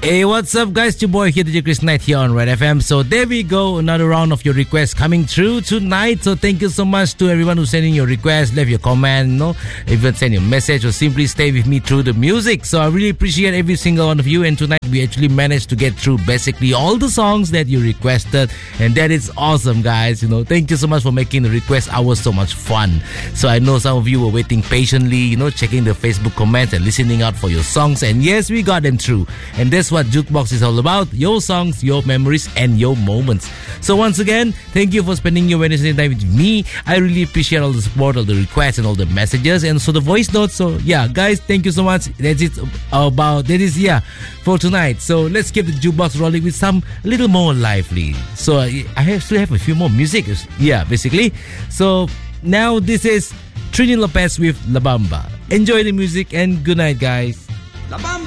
Hey, what's up, guys? It's your boy here, DJ Chris Knight here on Red FM. So there we go, another round of your requests coming through tonight. So thank you so much to everyone who's sending your requests, left your comment, even send your message or simply stay with me through the music. So I really appreciate every single one of you. And tonight we actually managed to get through basically all the songs that you requested, and that is awesome, guys. Thank you so much for making the request hours so much fun. So I know some of you were waiting patiently, checking the Facebook comments and listening out for your songs. And yes, we got them through. And that's what Jukebox is all about. Your songs, your memories, and your moments. So once again, thank you for spending your Wednesday night with me. I really appreciate all the support, all the requests, and all the messages, and so the voice notes. So yeah, guys, thank you so much. That is for tonight. So let's keep the jukebox rolling with a little more lively. So I still have a few more music. Yeah, basically. So now this is Trini Lopez with La Bamba. Enjoy the music and good night, guys. La Bamba.